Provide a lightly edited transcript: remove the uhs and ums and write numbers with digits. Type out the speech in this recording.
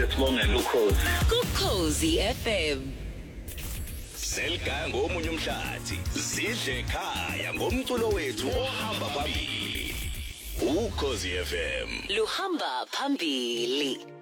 Sibongela ukhozi. Ukhozi FM. Selga ngomunye umhlathi, sidle ekhaya ngomculo wethu ohamba phambili. Ukhozi FM. Luhamba phambili.